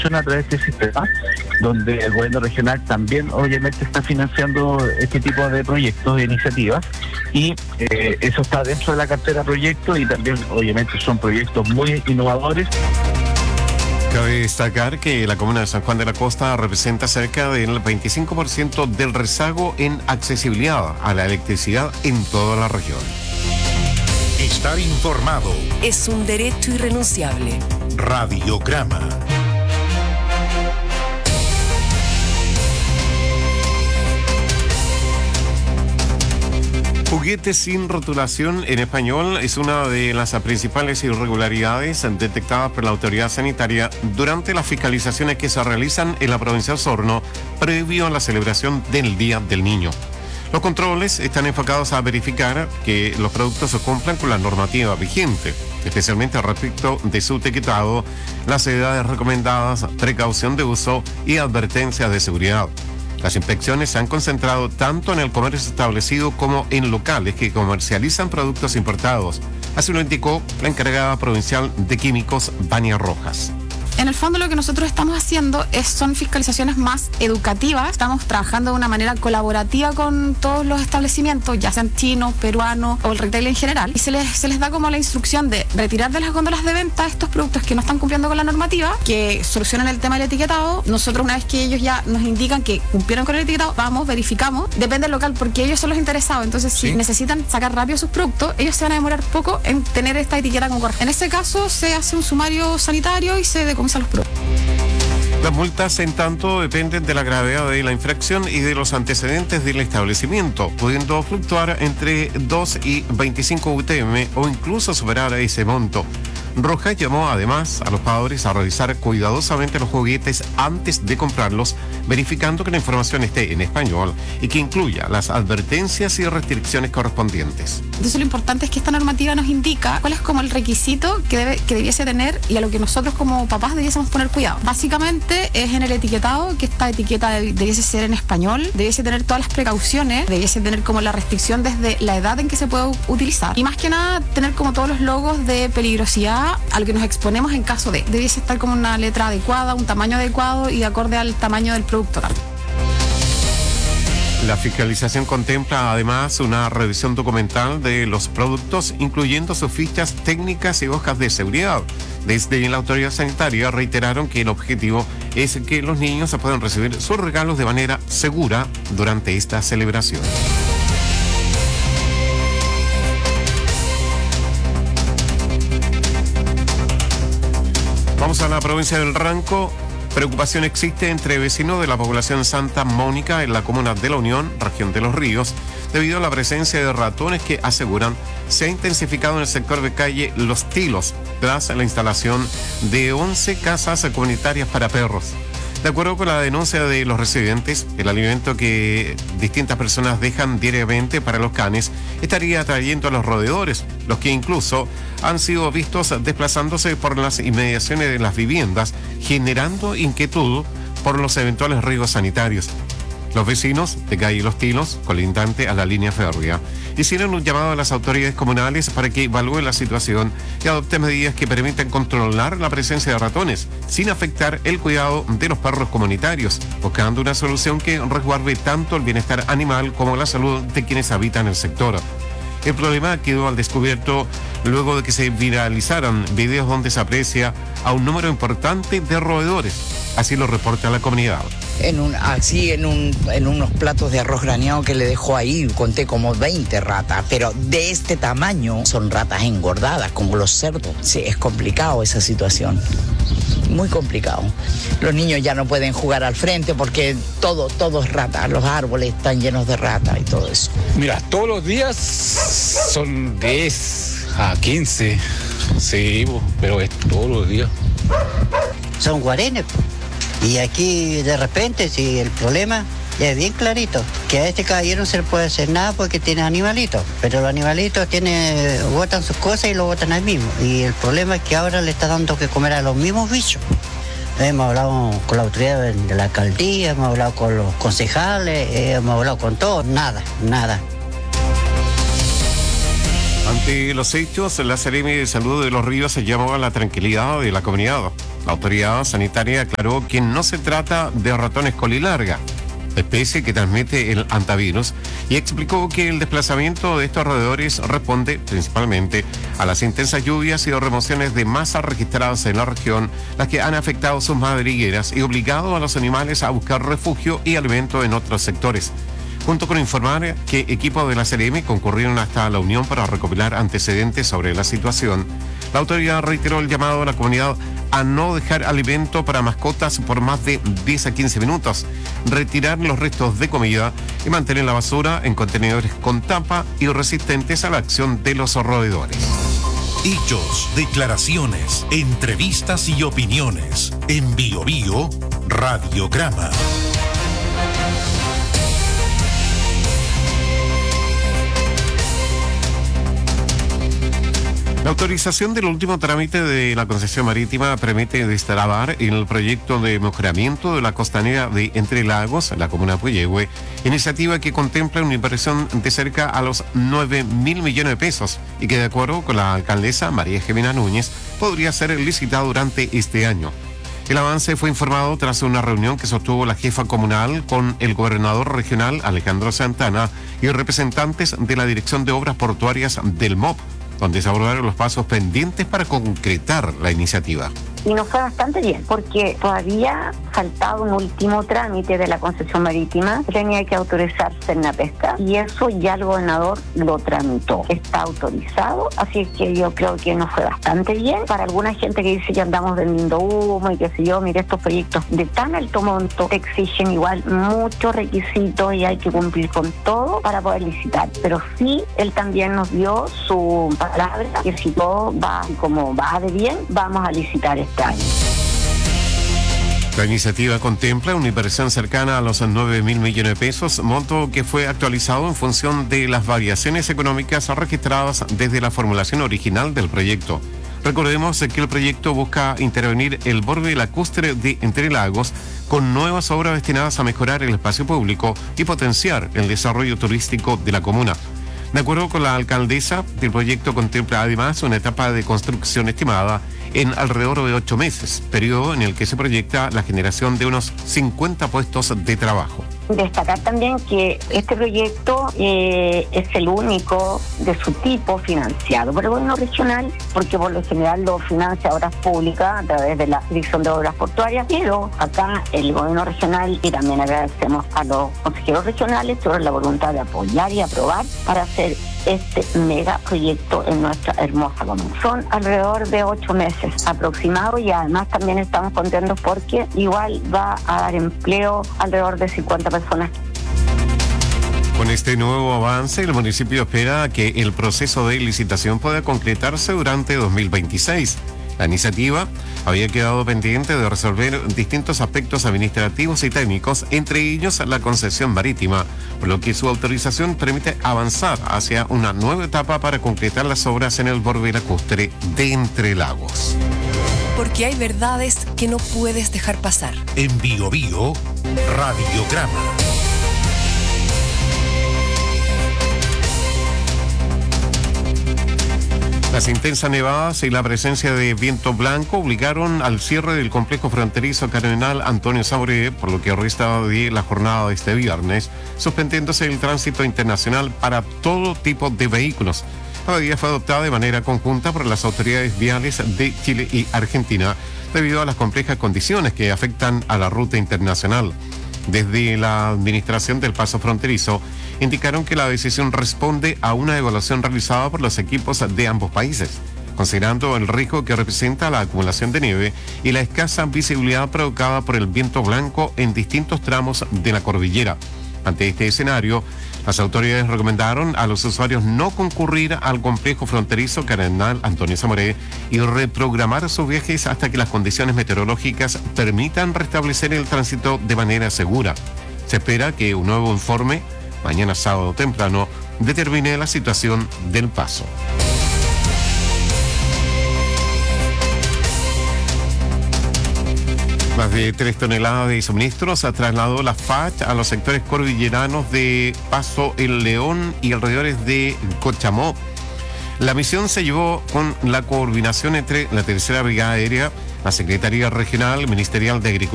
a través de este sistema, donde el gobierno regional también obviamente está financiando este tipo de proyectos e iniciativas, y eso está dentro de la cartera de proyectos, y también obviamente son proyectos muy innovadores. Cabe destacar que la comuna de San Juan de la Costa representa cerca del 25% del rezago en accesibilidad a la electricidad en toda la región. Estar informado es un derecho irrenunciable. Radiograma. Juguetes sin rotulación en español es una de las principales irregularidades detectadas por la autoridad sanitaria durante las fiscalizaciones que se realizan en la provincia de Osorno previo a la celebración del Día del Niño. Los controles están enfocados a verificar que los productos cumplan con la normativa vigente, especialmente respecto de su etiquetado, las edades recomendadas, precaución de uso y advertencias de seguridad. Las inspecciones se han concentrado tanto en el comercio establecido como en locales que comercializan productos importados. Así lo indicó la encargada provincial de químicos, Vania Rojas. En el fondo lo que nosotros estamos haciendo son fiscalizaciones más educativas. Estamos trabajando de una manera colaborativa con todos los establecimientos, ya sean chinos, peruanos o el retail en general. Y se les da como la instrucción de retirar de las góndolas de venta estos productos que no están cumpliendo con la normativa, que solucionan el tema del etiquetado. Nosotros, una vez que ellos ya nos indican que cumplieron con el etiquetado, vamos, verificamos. Depende del local, porque ellos son los interesados. Entonces, si necesitan sacar rápido sus productos, ellos se van a demorar poco en tener esta etiqueta como corresponde. En ese caso, se hace un sumario sanitario y se decomisa los productos. Las multas, en tanto, dependen de la gravedad de la infracción y de los antecedentes del establecimiento, pudiendo fluctuar entre 2 y 25 UTM o incluso superar ese monto. Rojas llamó además a los padres a revisar cuidadosamente los juguetes antes de comprarlos, verificando que la información esté en español y que incluya las advertencias y restricciones correspondientes. Entonces lo importante es que esta normativa nos indica cuál es como el requisito que debiese tener y a lo que nosotros como papás debiésemos poner cuidado. Básicamente es en el etiquetado, que esta etiqueta debiese ser en español, debiese tener todas las precauciones, debiese tener como la restricción desde la edad en que se puede utilizar y más que nada tener como todos los logos de peligrosidad a lo que nos exponemos en caso de. Debiese estar como una letra adecuada, un tamaño adecuado y acorde al tamaño del producto también. La fiscalización contempla además una revisión documental de los productos, incluyendo sus fichas técnicas y hojas de seguridad. Desde la autoridad sanitaria reiteraron que el objetivo es que los niños puedan recibir sus regalos de manera segura durante esta celebración. Vamos a la provincia del Ranco. Preocupación existe entre vecinos de la población Santa Mónica en la comuna de La Unión, región de Los Ríos, debido a la presencia de ratones que aseguran se ha intensificado en el sector de calle Los Tilos tras la instalación de 11 casas comunitarias para perros. De acuerdo con la denuncia de los residentes, el alimento que distintas personas dejan diariamente para los canes estaría atrayendo a los roedores, los que incluso han sido vistos desplazándose por las inmediaciones de las viviendas, generando inquietud por los eventuales riesgos sanitarios. Los vecinos de calle Los Tilos, colindante a la línea férrea, hicieron un llamado a las autoridades comunales para que evalúen la situación y adopten medidas que permitan controlar la presencia de ratones sin afectar el cuidado de los perros comunitarios, buscando una solución que resguarde tanto el bienestar animal como la salud de quienes habitan el sector. El problema quedó al descubierto luego de que se viralizaran videos donde se aprecia a un número importante de roedores. Así lo reporta la comunidad. En unos platos de arroz graneado que le dejó ahí, conté como 20 ratas, pero de este tamaño son ratas engordadas, como los cerdos. Sí, es complicado esa situación, muy complicado. Los niños ya no pueden jugar al frente porque todo es rata, los árboles están llenos de ratas y todo eso. Mira, todos los días son 10 a 15, sí, pero es todos los días. Son guarenes. Y aquí de repente, si el problema es bien clarito, que a este caballero no se le puede hacer nada porque tiene animalitos, pero los animalitos botan sus cosas y lo botan ahí mismo. Y el problema es que ahora le está dando que comer a los mismos bichos. Hemos hablado con la autoridad de la alcaldía, hemos hablado con los concejales, hemos hablado con todos, nada. Ante los hechos, la Seremi de Salud de Los Ríos se llamó a la tranquilidad de la comunidad. La autoridad sanitaria aclaró que no se trata de ratones colilarga, especie que transmite el hantavirus, y explicó que el desplazamiento de estos roedores responde principalmente a las intensas lluvias y remociones de masa registradas en la región, las que han afectado sus madrigueras y obligado a los animales a buscar refugio y alimento en otros sectores. Junto con informar que equipos de la CRM concurrieron hasta la Unión para recopilar antecedentes sobre la situación, la autoridad reiteró el llamado a la comunidad a no dejar alimento para mascotas por más de 10 a 15 minutos, retirar los restos de comida y mantener la basura en contenedores con tapa y resistentes a la acción de los roedores. Hechos, declaraciones, entrevistas y opiniones. En Bio Bio, Radiograma. La autorización del último trámite de la concesión marítima permite destrabar el proyecto de mejoramiento de la costanera de Entre Lagos, la comuna de Puyehue, iniciativa que contempla una inversión de cerca a los 9.000 millones de pesos y que, de acuerdo con la alcaldesa María Jimena Núñez, podría ser licitado durante este año. El avance fue informado tras una reunión que sostuvo la jefa comunal con el gobernador regional Alejandro Santana y representantes de la Dirección de Obras Portuarias del MOP, donde se abordaron los pasos pendientes para concretar la iniciativa. Y nos fue bastante bien, porque todavía faltaba un último trámite de la concesión marítima que tenía que autorizar Cernapesca, y eso ya el gobernador lo tramitó. Está autorizado, así que yo creo que nos fue bastante bien. Para alguna gente que dice que andamos vendiendo humo y qué sé yo, mire, estos proyectos de tan alto monto exigen igual muchos requisitos y hay que cumplir con todo para poder licitar. Pero sí, él también nos dio su palabra que si todo va como va de bien, vamos a licitar este año. La iniciativa contempla una inversión cercana a los 9.000 millones de pesos, monto que fue actualizado en función de las variaciones económicas registradas desde la formulación original del proyecto. Recordemos que el proyecto busca intervenir el borde lacustre de Entre Lagos con nuevas obras destinadas a mejorar el espacio público y potenciar el desarrollo turístico de la comuna. De acuerdo con la alcaldesa, el proyecto contempla además una etapa de construcción estimada en alrededor de 8 meses, periodo en el que se proyecta la generación de unos 50 puestos de trabajo. Destacar también que este proyecto es el único de su tipo financiado por el gobierno regional, porque por lo general lo financia Obras Públicas a través de la Dirección de Obras Portuarias, pero acá el gobierno regional, y también agradecemos a los consejeros regionales, tuvieron la voluntad de apoyar y aprobar para hacer este megaproyecto en nuestra hermosa comuna. Son alrededor de 8 meses aproximados, y además también estamos contentos porque igual va a dar empleo alrededor de 50 personas. Con este nuevo avance, el municipio espera que el proceso de licitación pueda concretarse durante 2026. La iniciativa había quedado pendiente de resolver distintos aspectos administrativos y técnicos, entre ellos la concesión marítima, por lo que su autorización permite avanzar hacia una nueva etapa para concretar las obras en el borde lacustre de Entre Lagos. Porque hay verdades que no puedes dejar pasar. En Bio Bio, Radiograma. Las intensas nevadas y la presencia de viento blanco obligaron al cierre del complejo fronterizo Cardenal Antonio Saboré, por lo que resta de la jornada de este viernes, suspendiéndose el tránsito internacional para todo tipo de vehículos. La medida fue adoptada de manera conjunta por las autoridades viales de Chile y Argentina, debido a las complejas condiciones que afectan a la ruta internacional. Desde la administración del paso fronterizo, indicaron que la decisión responde a una evaluación realizada por los equipos de ambos países, considerando el riesgo que representa la acumulación de nieve y la escasa visibilidad provocada por el viento blanco en distintos tramos de la cordillera. Ante este escenario, las autoridades recomendaron a los usuarios no concurrir al complejo fronterizo Cardenal Antonio Saboré y reprogramar sus viajes hasta que las condiciones meteorológicas permitan restablecer el tránsito de manera segura. Se espera que un nuevo informe, mañana sábado temprano, determine la situación del paso. Más de 3 toneladas de suministros ha trasladado la FACH a los sectores cordilleranos de Paso El León y alrededores de Cochamó. La misión se llevó con la coordinación entre la Tercera Brigada Aérea, La Secretaría Regional Ministerial de Agricultura